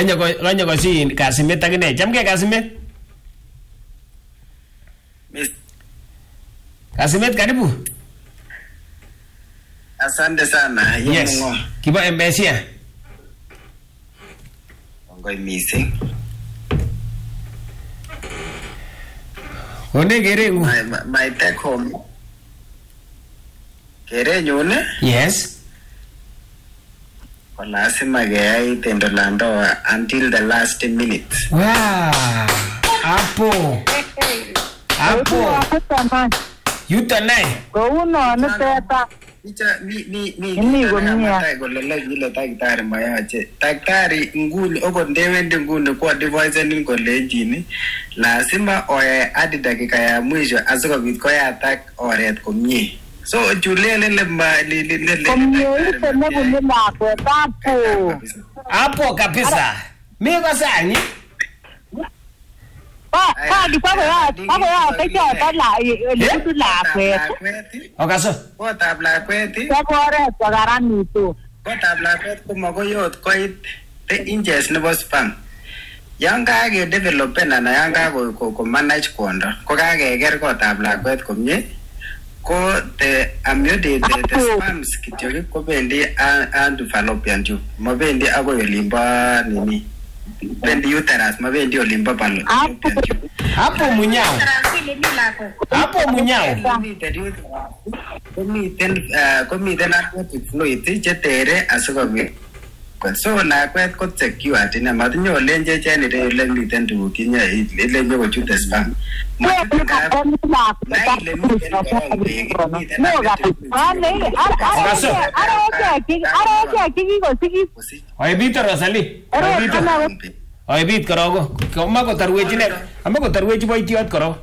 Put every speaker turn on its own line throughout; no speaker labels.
Kanyo ko si Kasimet akine. Chamke Kasimet? Kasimet karibu.
Asante sana.
Yes. Kibo Embesia.
Kongoi missing.
Onde kerengu?
My take home. Kerenyun?
Yes.
Ko lazima keyai tendo la ndoa until the last minute.
Wow. Hapo. Yuto naye.
Kouno niteta.
Mi kolele kile daktari mayache. Daktari nguni okot ndewendi nguni kwa devicenin kolejini lazima oe hadi dakika ya mwisho asikobit koyatak oret komie. So julele le
hapo kabisa. Mimi kwa sani. Okaso.
Kotab lakwet. Kotab lakwet ko makoyot koit the inches nebo sperm. Yan kage developen ana yan kago ko manage kwondo ko kageger kotab lakwet komie ko the amniotic the sperms kityo ko bendi and fallopian tube mabendi agoi olimbo nini bendi uterus mabendi olimbo fallopian tube
hapo munyao
komiten aquatic fluid chetere asikobit so lakwet ko secured ina matinyo lenje chene ile miten tuguk kinye ile nyo kochute sperm
Oye Peter Rosalie. Oye Pete korogo. Koma kotarwechi ne. Amo kotarwechi boitiot koro.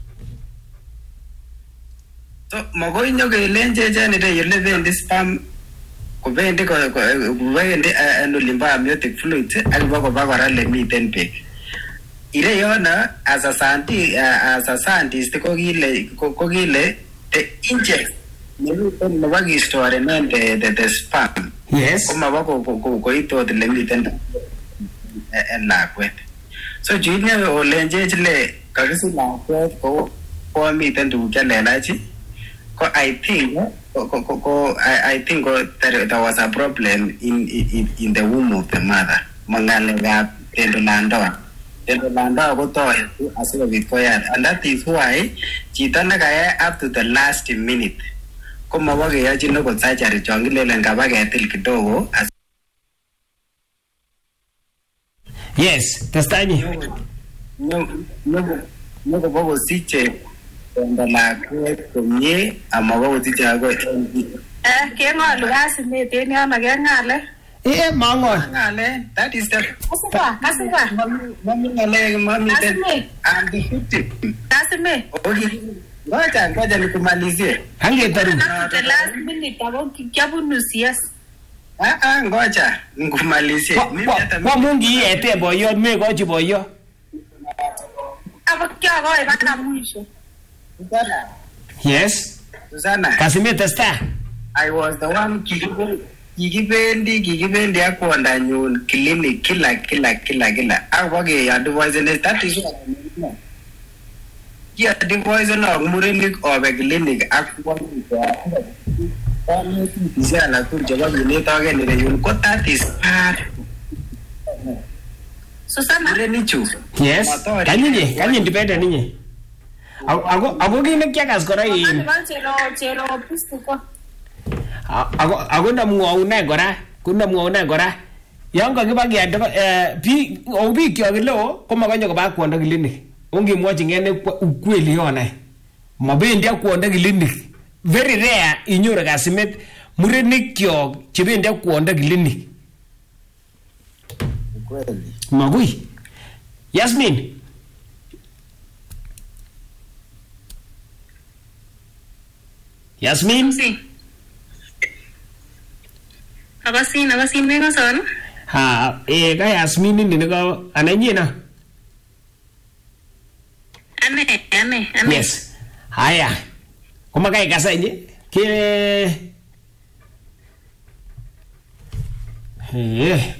So magoi nyo kelenje chene ile bendi sperm kubendi olimbo amniotic fluid ak koba kora le miten beek. Ire yona as a scientist ko kile the inject nebo kistoren the sperm.
Yes.
Komaba koitot le miten en lakwet. So junior olenje le kakisi lakwet ko miten tuguk chelelach ko I think there was a problem in the womb of the mother. Mangalekab tendo la ndoa. Tendo la ndoa ko toreti asikobit koyat. And that is why chito nekayai up to the last minute ko mabo keyochin okot surgery chon kilelen kaba ketil kidogo.
Yes, testanyi.
Noko bogo siche tendo lakwet komie amabo kosiche ako
keng'olu Kasimet en yono keng'ale.
Mang'ol.
That is the
Kasimet.
Ngoja nikumalizie.
Hangetaru.
The last minute ako kiabunu CS.
Ngoja nikumalizie.
Kwa mungi ete boyot mekochi boyot.
Ako kiakoi mpaka mwisho.
Yes.
Susanna.
Kasimet testa.
I was the one kikibendi ak kwondanyun clinic kila ak wage advise that is what yeah advise na murenik obe clinic ak isala tu jaba ni tage ni yun ko that is part
Susanna.
Murenichu.
Yes. Kanyi independent ninyi. Ako kine kiakas kora yin.
Chero pistiko.
Ako namwaune kora. Yan kakiba kiada biik kyok leo komakonyo koba kwondo clinic. Ongimwochi ngene ukweli yonai. Mabendi ak kwondo clinic. Very rare inyoru Kasimet murenik kyok chebendi ak kwondo clinic.
Kweli.
Magui. Yasmin. Yasmin.
Si. Akasin meko son.
Ha, ka Yasmin ni niko anenyi na.
Ane.
Yes. Haya. Kumakai kasa nje. Kile